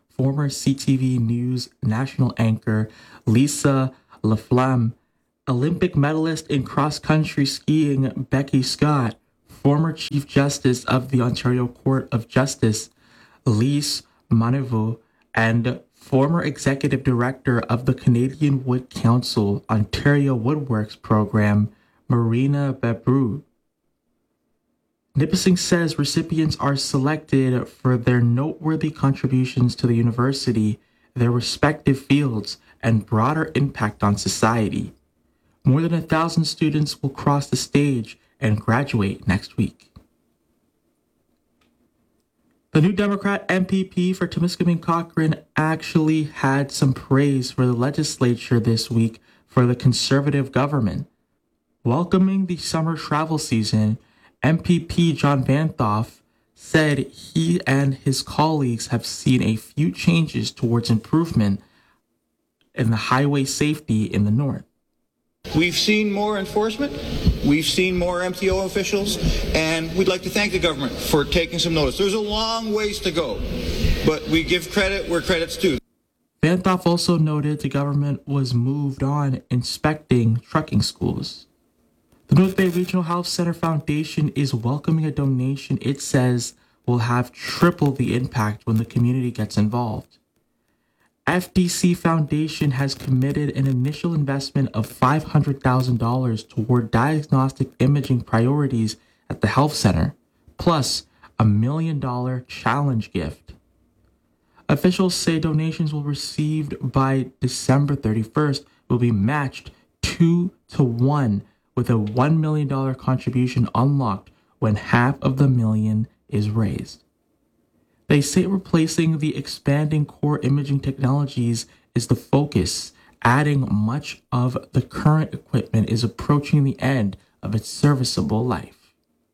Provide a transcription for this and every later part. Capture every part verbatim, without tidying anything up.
former C T V News national anchor Lisa Laflamme, Olympic medalist in cross-country skiing Becky Scott, former Chief Justice of the Ontario Court of Justice Lise Manevo, and former Executive Director of the Canadian Wood Council Ontario Woodworks Program Marina Bebrou. Nipissing says recipients are selected for their noteworthy contributions to the university, their respective fields, and broader impact on society. More than a thousand students will cross the stage and graduate next week. The New Democrat M P P for Temiskaming Cochrane actually had some praise for the legislature this week for the Conservative government. Welcoming the summer travel season, M P P John Vanthof said he and his colleagues have seen a few changes towards improvement in the highway safety in the north. We've seen more enforcement, we've seen more M T O officials, and we'd like to thank the government for taking some notice. There's a long ways to go, but we give credit where credit's due. Vanthof also noted the government was moved on inspecting trucking schools. The North Bay Regional Health Center Foundation is welcoming a donation it says will have triple the impact when the community gets involved. F D C Foundation has committed an initial investment of five hundred thousand dollars toward diagnostic imaging priorities at the health center, plus a million dollar challenge gift. Officials say donations will received by December thirty-first will be matched two to one with a one million dollars contribution unlocked when half of the million is raised. They say replacing the expanding core imaging technologies is the focus, adding much of the current equipment is approaching the end of its serviceable life.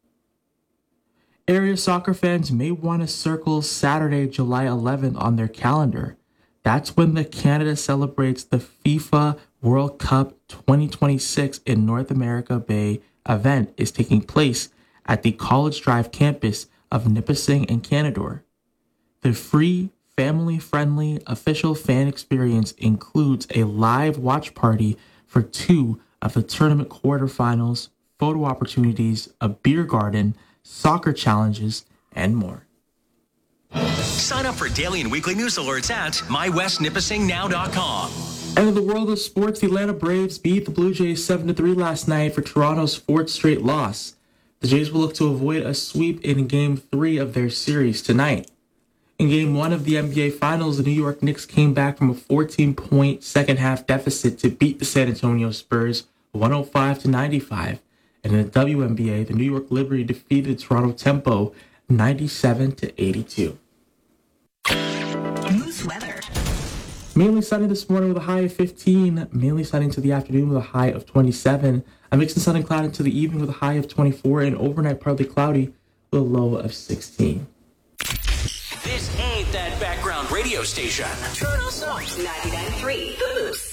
Area soccer fans may want to circle Saturday, July eleventh on their calendar. That's when the Canada celebrates the FIFA World Cup twenty twenty-six in North America Bay event is taking place at the College Drive campus of Nipissing and Canadore. The free, family-friendly official fan experience includes a live watch party for two of the tournament quarterfinals, photo opportunities, a beer garden, soccer challenges, and more. Sign up for daily and weekly news alerts at my west nipissing now dot com. And in the world of sports, the Atlanta Braves beat the Blue Jays seven to three last night for Toronto's fourth straight loss. The Jays will look to avoid a sweep in Game three of their series tonight. In Game one of the N B A Finals, the New York Knicks came back from a fourteen-point second-half deficit to beat the San Antonio Spurs one oh five to ninety-five. And in the W N B A, the New York Liberty defeated Toronto Tempo ninety-seven to eighty-two. Moose weather. Mainly sunny this morning with a high of fifteen. Mainly sunny into the afternoon with a high of twenty-seven. A mix of sun and cloud into the evening with a high of twenty-four. And overnight partly cloudy with a low of sixteen. This ain't that background radio station. Toronto Source ninety-nine point three, The Moose.